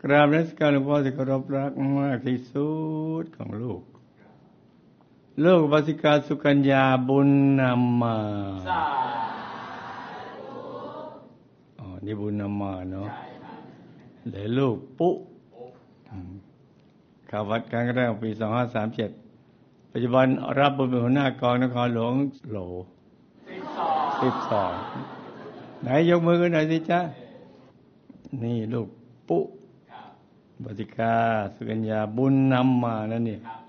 ราบนมัสการหลวงพ่อที่เคารพรักมากที่สุดของลูกวาสิกาสุกัญญาบุญนำมานี่บุญนำมาเนาะเดี๋ยวลูกปุ๊เข้าวัดครั้งแรกปี2537ปัจจุบันรับบุญเป็นหัวหน้ากองนครหลวงโหล12ไหนยกมือกันหน่อยสิจ๊ะนี่ลูกปุ๊วาสิกาสุกัญญาบุญนำมานั่นนี่